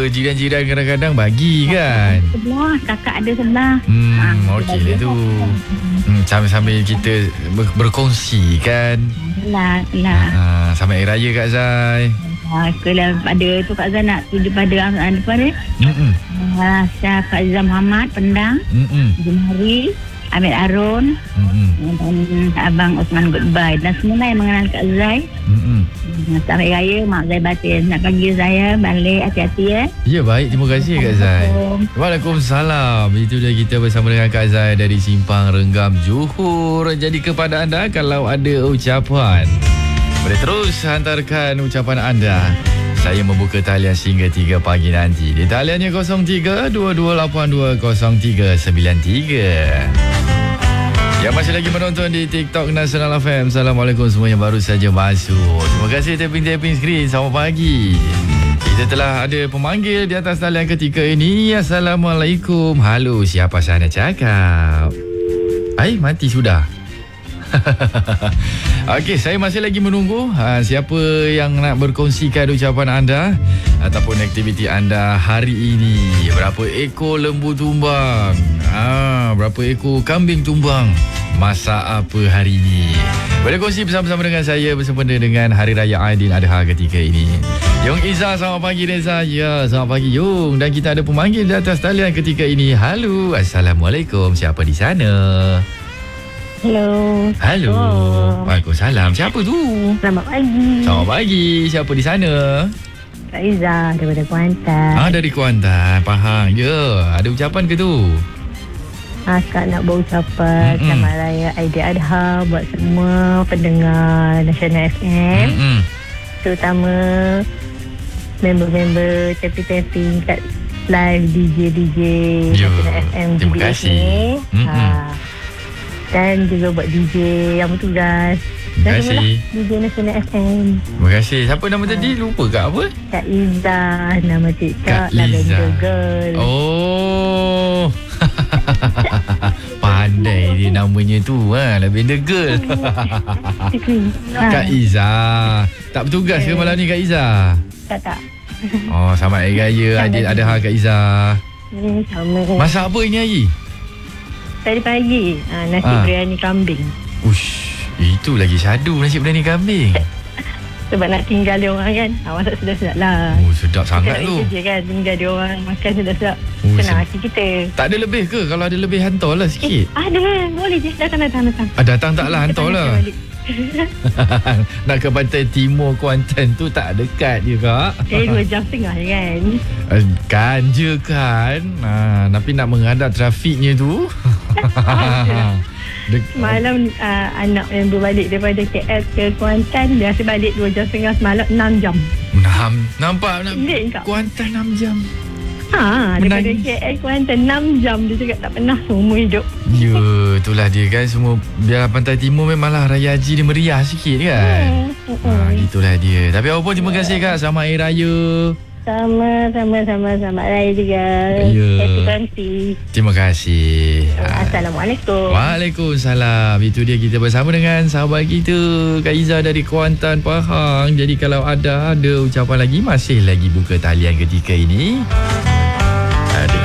jiran-jiran kadang-kadang bagi kan. Sebelah, kakak ada sebelah. Okey lah tu. Sambil-sambil kita berkongsi kan. Lah. Sama Air Raya Kak Zai. Kalau ada tu Kak Zai nak tuju pada apa ni? Saya Kak Zai Muhammad Pendang. Jumari, Ahmed Arun. Dan Abang Osman Goodbye. Dan semua yang mengenal Kak Zai. Sampai Raya Mak Zai Batin nak panggil saya balik, hati-hati ya. Ya, baik, terima kasih Kak Zai. Waalaikumsalam. Itu dia kita bersama dengan Kak Zai dari Simpang Renggam, Johor. Jadi kepada anda, kalau ada ucapan, boleh terus hantarkan ucapan anda. Saya membuka talian sehingga 3 pagi nanti. Di taliannya 03-2282-0393. Yang masih lagi menonton di TikTok Nasional FM, Assalamualaikum semua yang baru saja masuk. Terima kasih tapping skrin. Selamat pagi. Kita telah ada pemanggil di atas talian ketika ini. Assalamualaikum. Halo, siapa sana cakap? Mati sudah. Okey, saya masih lagi menunggu siapa yang nak berkongsikan ucapan anda ataupun aktiviti anda hari ini. Berapa ekor lembu tumbang? Berapa ekor kambing tumbang? Masak apa hari ini? Boleh kongsi bersama-sama dengan saya bersama dengan Hari Raya Aidiladha ketika ini. Yung Izzah, selamat pagi Reza. Ya, selamat pagi Yung. Dan kita ada pemanggil di atas talian ketika ini. Halo, Assalamualaikum. Siapa di sana? Halo. Waalaikumsalam. Siapa tu? Selamat pagi. Selamat pagi. Siapa di sana? Kak Izzah daripada Kuantan. Dari Kuantan. Faham. Ya, ada ucapan ke tu? Kak nak berucapan Selamat Raya Aidiladha buat semua pendengar Nasional FM. Terutama member-member tapping kat live DJ Nasional FM. Terima kasih. Dan juga buat DJ yang bertugas. Terima kasih. DJ Nasional FM. Terima kasih. Siapa nama tadi? Lupa Kak apa? Kak Izzah. Nama TikTok Kak Liza. Girl. Oh. Pandai dia namanya tu. Lavender Girl. Kak Izzah. Tak bertugas ke malam ni Kak Izzah? Tak. Selamat Hari Raya Aidiladha Kak Izzah. Sama. Masak apa ini hari? Tadi pagi nasi biryani kambing. Itu lagi syadu nasi biryani kambing. Sebab nak tinggal dia orang kan. Masak sedap-sedap lah. Sedap sangat tu. Kita kan tinggal dia orang makan sedap-sedap. Senang hati kita. Tak ada lebih ke? Kalau ada lebih hantarlah sikit. Ada. Boleh je. Datang. Datang taklah, hantarlah. Nak ke pantai timur Kuantan tu tak dekat je Kak. 2 jam setengah je kan. Kan je kan. Tapi nak menghadap trafiknya tu. Malam anak yang berbalik daripada KL ke Kuantan, dia rasa balik 2 jam setengah, semalam 6 jam. Nampak Kuantan 6 jam. Daripada KL Kuantan 6 jam. Dia cakap tak pernah seumur hidup. Ya, itulah dia kan. Semua biar pantai timur memanglah Raya Haji dia meriah sikit kan. Itulah dia. Tapi apa pun terima kasih Kak. Selamat Hari Raya. Sama Selamat Raya juga. Happy Country. Terima kasih. Assalamualaikum. Waalaikumsalam. Itu dia kita bersama dengan sahabat kita Kak Izzah dari Kuantan, Pahang. Jadi kalau ada ucapan lagi, masih lagi buka talian ketika ini. Di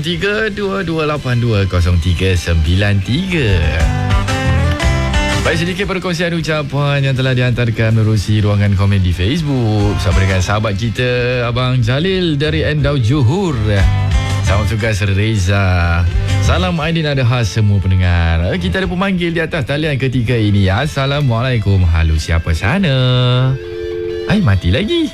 03-2282-0393. Baik, sedikit perkongsian ucapan yang telah dihantarkan menerusi ruangan komen di Facebook bersama dengan sahabat kita Abang Jalil dari Endau, Johor. Salam tugas Reza. Salam Aidiladha semua pendengar. Kita ada pemanggil di atas talian ketika ini. Assalamualaikum. Halo, siapa sana? Mati lagi.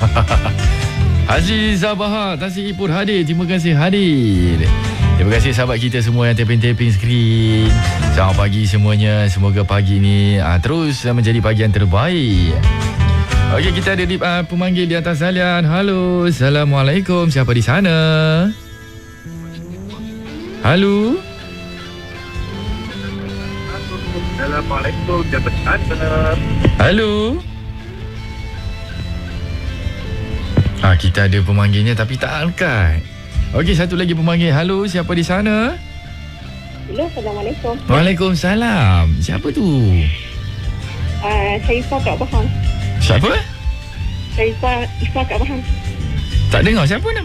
Haji Zabahat Tasik Ipur hadir. Terima kasih hadir. Terima kasih sahabat kita semua yang tapping skrin. Selamat pagi semuanya. Semoga pagi ini terus menjadi pagi yang terbaik. Okey, kita ada pemanggil di atas talian. Halo, Assalamualaikum. Siapa di sana? Halo. Assalamualaikum. Siapa di sana? Halo. Kita ada pemanggilnya tapi tak angkat. Okey, satu lagi pemanggil. Halo, siapa di sana? Hello, Assalamualaikum. Waalaikumsalam. Siapa tu? Saya Ifah Kak Bahang. Siapa? Saya Ifah Kak Bahang. Tak dengar siapa nak?